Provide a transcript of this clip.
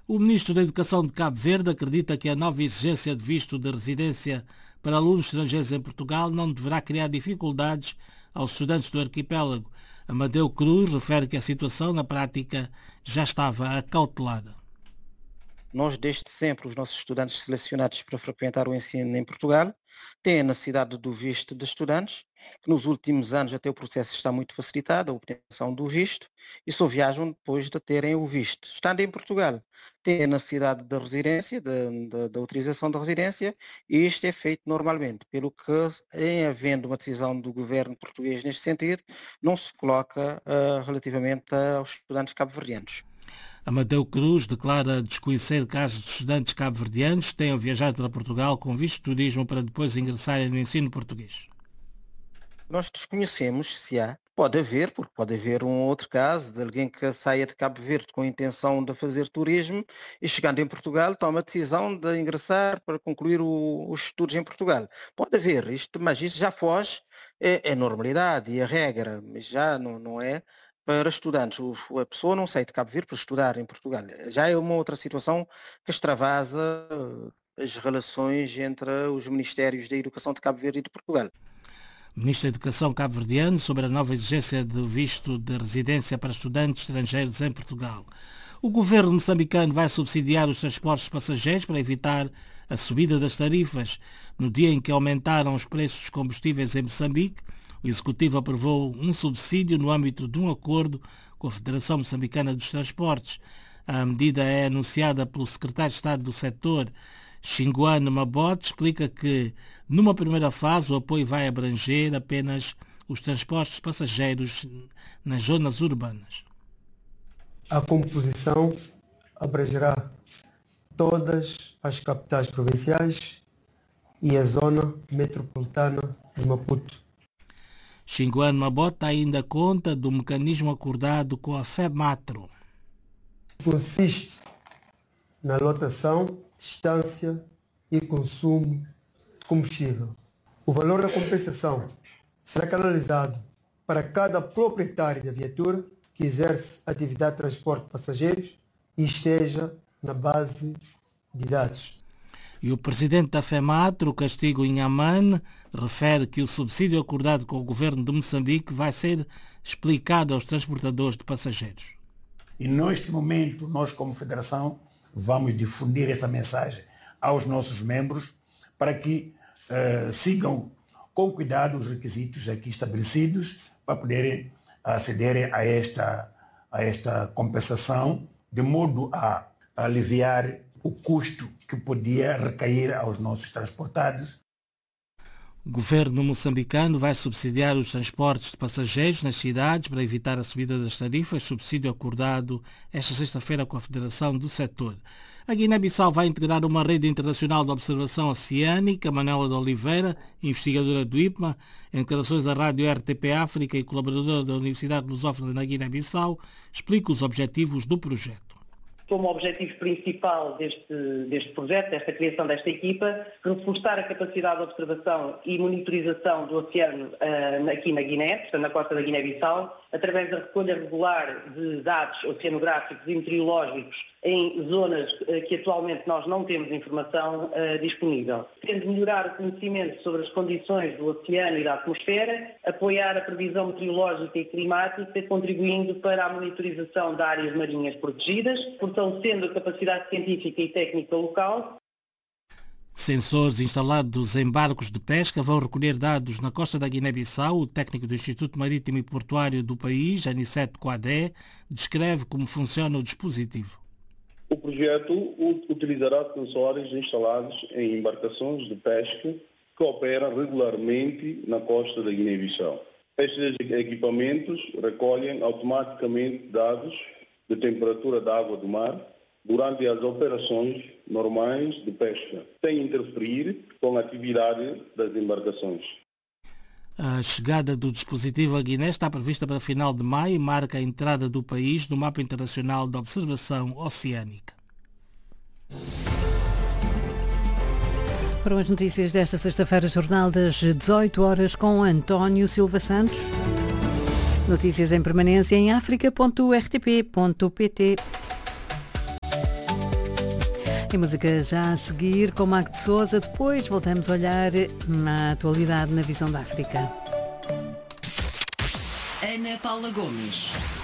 O Ministro da Educação de Cabo Verde acredita que a nova exigência de visto de residência para alunos estrangeiros em Portugal não deverá criar dificuldades aos estudantes do arquipélago. Amadeu Cruz refere que a situação, na prática, já estava acautelada. Nós, desde sempre, os nossos estudantes selecionados para frequentar o ensino em Portugal têm a necessidade do visto de estudantes, que nos últimos anos até o processo está muito facilitado, a obtenção do visto, e só viajam depois de terem o visto. Estando em Portugal, têm a necessidade da residência, da autorização da residência, e isto é feito normalmente, pelo que, em havendo uma decisão do governo português neste sentido, não se coloca relativamente aos estudantes cabo-verdianos. Amadeu Cruz declara desconhecer casos de estudantes cabo-verdianos que tenham viajado para Portugal com visto de turismo para depois ingressarem no ensino português. Nós desconhecemos se há. Pode haver, porque pode haver um outro caso de alguém que saia de Cabo Verde com a intenção de fazer turismo e chegando em Portugal toma a decisão de ingressar para concluir os estudos em Portugal. Pode haver isto, mas isso já foge, é normalidade e a regra, mas já não é para estudantes. A pessoa não sai de Cabo Verde para estudar em Portugal. Já é uma outra situação que extravasa as relações entre os Ministérios da Educação de Cabo Verde e de Portugal. Ministro da Educação cabo-verdiano sobre a nova exigência de visto de residência para estudantes estrangeiros em Portugal. O governo moçambicano vai subsidiar os transportes de passageiros para evitar a subida das tarifas. No dia em que aumentaram os preços dos combustíveis em Moçambique, o Executivo aprovou um subsídio no âmbito de um acordo com a Federação Moçambicana dos Transportes. A medida é anunciada pelo secretário de Estado do setor, Xinguane Mabote, explica que, numa primeira fase, o apoio vai abranger apenas os transportes de passageiros nas zonas urbanas. A composição abrangerá todas as capitais provinciais e a zona metropolitana de Maputo. Xinguane Mabote ainda conta do mecanismo acordado com a FEMATRO. Consiste na lotação, distância e consumo de combustível. O valor da compensação será canalizado para cada proprietário da viatura que exerce atividade de transporte de passageiros e esteja na base de dados. E o presidente da FEMATRO, Castigo Inhaman, refere que o subsídio acordado com o governo de Moçambique vai ser explicado aos transportadores de passageiros. E neste momento, nós como Federação, vamos difundir esta mensagem aos nossos membros para que sigam com cuidado os requisitos aqui estabelecidos para poderem acederem a esta compensação, de modo a aliviar o custo que podia recair aos nossos transportados. O governo moçambicano vai subsidiar os transportes de passageiros nas cidades para evitar a subida das tarifas, subsídio acordado esta sexta-feira com a Federação do Setor. A Guiné-Bissau vai integrar uma rede internacional de observação oceânica. Manuela de Oliveira, investigadora do IPMA, em declarações à rádio RTP África e colaboradora da Universidade Lusófona na Guiné-Bissau, explica os objetivos do projeto. Como objetivo principal deste projeto, desta criação desta equipa, reforçar a capacidade de observação e monitorização do oceano aqui na Guiné, portanto na costa da Guiné-Bissau, através da recolha regular de dados oceanográficos e meteorológicos em zonas que atualmente nós não temos informação disponível. Tendo melhorar o conhecimento sobre as condições do oceano e da atmosfera, apoiar a previsão meteorológica e climática, contribuindo para a monitorização de áreas marinhas protegidas, fortalecendo a capacidade científica e técnica local. Sensores instalados em barcos de pesca vão recolher dados na costa da Guiné-Bissau. O técnico do Instituto Marítimo e Portuário do país, Anicete Coadé, descreve como funciona o dispositivo. O projeto utilizará sensores instalados em embarcações de pesca que operam regularmente na costa da Guiné-Bissau. Estes equipamentos recolhem automaticamente dados de temperatura da água do mar durante as operações normais de pesca, sem interferir com a atividade das embarcações. A chegada do dispositivo à Guiné está prevista para final de maio e marca a entrada do país no mapa internacional de observação oceânica. Foram as notícias desta sexta-feira, jornal das 18 horas com António Silva Santos. Notícias em permanência em africa.rtp.pt. E música já a seguir com Magno de Sousa. Depois voltamos a olhar na atualidade na visão da África. Ana Paula Gomes.